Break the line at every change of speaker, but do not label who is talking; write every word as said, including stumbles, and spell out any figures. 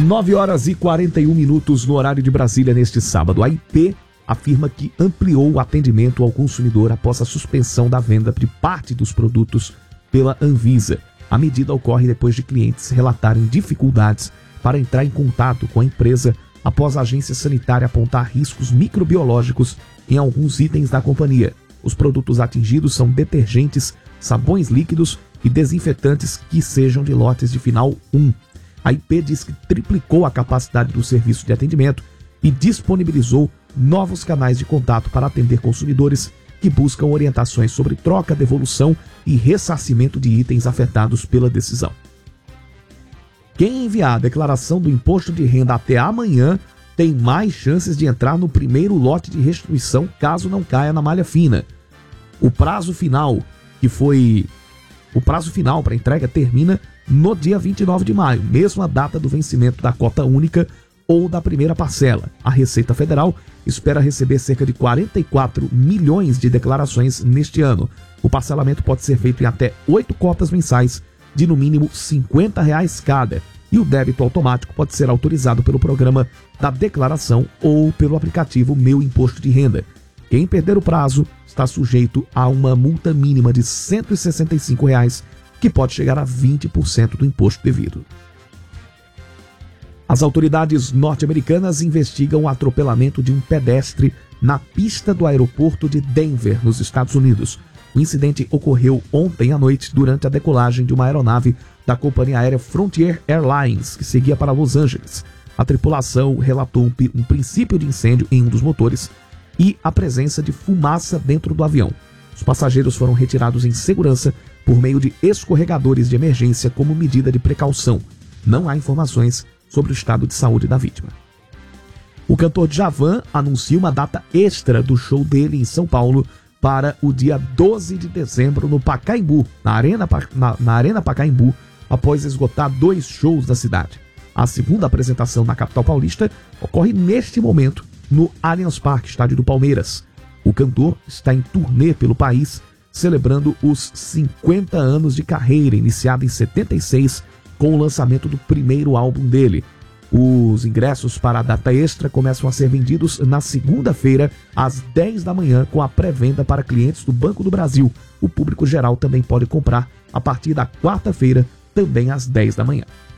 nove horas e quarenta e um minutos no horário de Brasília neste sábado. A I P afirma que ampliou o atendimento ao consumidor após a suspensão da venda de parte dos produtos pela Anvisa. A medida ocorre depois de clientes relatarem dificuldades para entrar em contato com a empresa após a agência sanitária apontar riscos microbiológicos em alguns itens da companhia. Os produtos atingidos são detergentes, sabões líquidos e desinfetantes que sejam de lotes de final um. A I P diz que triplicou a capacidade do serviço de atendimento e disponibilizou novos canais de contato para atender consumidores que buscam orientações sobre troca, devolução e ressarcimento de itens afetados pela decisão. Quem enviar a declaração do imposto de renda até amanhã tem mais chances de entrar no primeiro lote de restituição caso não caia na malha fina. O prazo final, que foi... O prazo final para entrega termina no dia vinte e nove de maio, mesma data do vencimento da cota única ou da primeira parcela. A Receita Federal espera receber cerca de quarenta e quatro milhões de declarações neste ano. O parcelamento pode ser feito em até oito cotas mensais, de no mínimo cinquenta reais cada, e o débito automático pode ser autorizado pelo programa da declaração ou pelo aplicativo Meu Imposto de Renda. Quem perder o prazo está sujeito a uma multa mínima de cento e sessenta e cinco reais, que pode chegar a vinte por cento do imposto devido. As autoridades norte-americanas investigam o atropelamento de um pedestre na pista do aeroporto de Denver, nos Estados Unidos. O incidente ocorreu ontem à noite durante a decolagem de uma aeronave da companhia aérea Frontier Airlines, que seguia para Los Angeles. A tripulação relatou um, um princípio de incêndio em um dos motores e a presença de fumaça dentro do avião. Os passageiros foram retirados em segurança por meio de escorregadores de emergência como medida de precaução. Não há informações sobre o estado de saúde da vítima. O cantor Djavan anuncia uma data extra do show dele em São Paulo para o dia doze de dezembro no Pacaembu, na Arena, na, na Arena Pacaembu, após esgotar dois shows da cidade. A segunda apresentação na capital paulista ocorre neste momento no Allianz Parque, estádio do Palmeiras. O cantor está em turnê pelo país, celebrando os cinquenta anos de carreira, iniciada em setenta e seis, com o lançamento do primeiro álbum dele. Os ingressos para a data extra começam a ser vendidos na segunda-feira, às dez da manhã, com a pré-venda para clientes do Banco do Brasil. O público geral também pode comprar a partir da quarta-feira, também às dez da manhã.